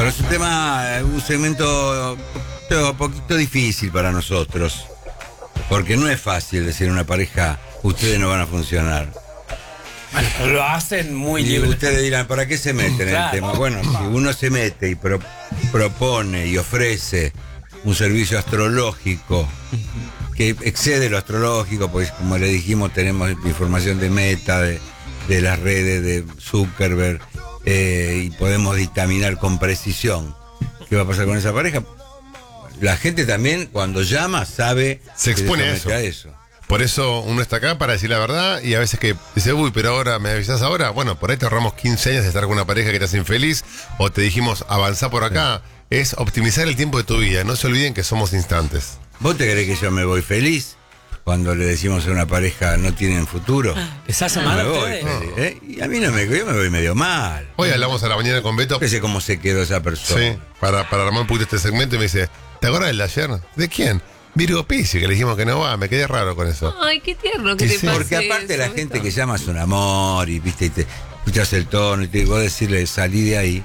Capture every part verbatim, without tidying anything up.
pero es un tema, un segmento un poquito difícil para nosotros. Porque no es fácil decir a una pareja, ustedes no van a funcionar. Bueno, lo hacen muy y libre. Ustedes dirán, ¿para qué se meten Claro. en el tema? Bueno, si uno se mete y pro, propone y ofrece un servicio astrológico que excede lo astrológico, pues como le dijimos, tenemos información de Meta, de, de las redes de Zuckerberg, eh, y podemos dictaminar con precisión qué va a pasar con esa pareja. La gente también, cuando llama, sabe se expone que a se eso. a eso. Por eso uno está acá para decir la verdad, y a veces que dice, uy, pero ahora me avisás ahora. Bueno, por ahí te ahorramos quince años de estar con una pareja que te hace infeliz, o te dijimos avanzá por acá. Sí. Es optimizar el tiempo de tu vida. No se olviden que somos instantes. ¿Vos te crees que yo me voy feliz cuando le decimos a una pareja no tienen futuro? ¿Les hace No mal me a voy ustedes? feliz, ¿eh? Y a mí no me, yo me voy medio mal. Hoy hablamos a la mañana con Beto. No sé cómo se quedó esa persona. Sí, para, para armar un poquito este segmento, y me dice, ¿te acuerdas del de ayer? ¿De quién? Virgo Pisi, que le dijimos que no va. Me quedé raro con eso. Ay, qué tierno que Sí, te sí. pase Porque aparte eso, la gente Beto. que llama es un amor y viste y te escuchas el tono y te vos decirle salí de ahí.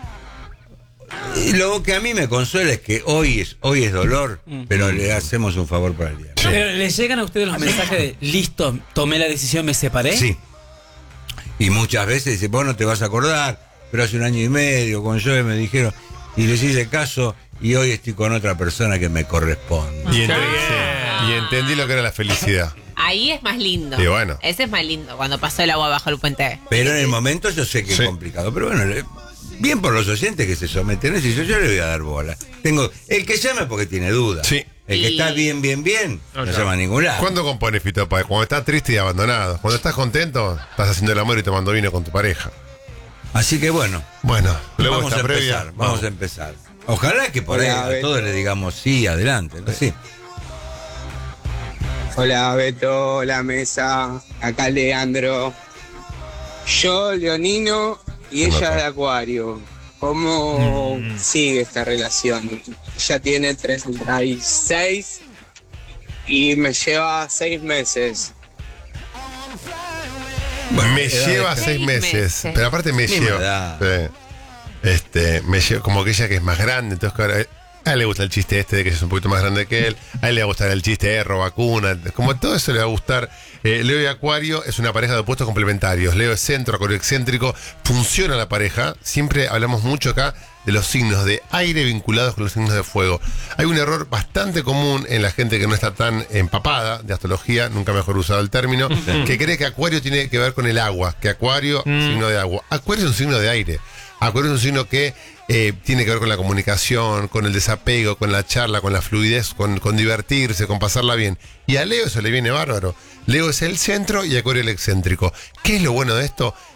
Y lo que a mí me consuela es que hoy es hoy es dolor, mm. pero le hacemos un favor para el día. Sí. Pero ¿les llegan a ustedes los mensajes de listo, tomé la decisión, me separé? Sí. Y muchas veces dice, vos no te vas a acordar, pero hace un año y medio con Joe me dijeron, y les hice caso, y hoy estoy con otra persona que me corresponde. Y entendí, sí, y entendí lo que era la felicidad. Ahí es más lindo. Y bueno. Ese es más lindo, cuando pasó el agua bajo el puente. Pero en el momento yo sé que Sí. es complicado. Pero bueno, le- bien por los oyentes que se someten a eso, y yo, yo le voy a dar bola. Tengo, el que llama es porque tiene dudas. Sí. El que Y- está bien, bien, bien, no, no. llama a ningún lado. ¿Cuándo compones, Fito Páez? Cuando estás triste y abandonado. Cuando estás contento, estás haciendo el amor y tomando vino con tu pareja. Así que bueno, Bueno, luego vamos a esta empezar, previa. vamos a empezar. Ojalá que por Hola, ahí a Beto. todos le digamos sí, adelante, ¿no? Sí. Hola Beto, hola Mesa, acá Leandro. Yo, Leonino, y ¿Cómo ella está? de Acuario. ¿Cómo sigue esta relación? Ella tiene treinta y seis y me lleva seis meses. Bueno, me edad lleva de- seis Seis meses. meses. Pero aparte me Misma lleva. edad. Sí. Este, me lleva, como que ella que es más grande, entonces claro, a él le gusta el chiste este de que ella es un poquito más grande que él, a él le va a gustar el chiste de vacuna, como todo eso le va a gustar. Eh, Leo y Acuario es una pareja de opuestos complementarios. Leo es centro, Acuario excéntrico, funciona la pareja. Siempre hablamos mucho acá de los signos de aire vinculados con los signos de fuego. Hay un error bastante común en la gente que no está tan empapada de astrología, nunca mejor usado el término, que cree que Acuario tiene que ver con el agua, que Acuario, signo de agua. Acuario es un signo de aire. Acuario es un signo que eh, tiene que ver con la comunicación, con el desapego, con la charla, con la fluidez, con, con divertirse, con pasarla bien. Y a Leo eso le viene bárbaro. Leo es el centro y Acuario el excéntrico. ¿Qué es lo bueno de esto?